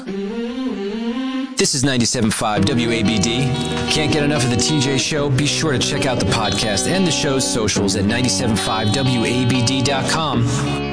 This is 97.5 WABD. Can't get enough of the TJ Show? Be sure to check out the podcast and the show's socials at 975wabd.com.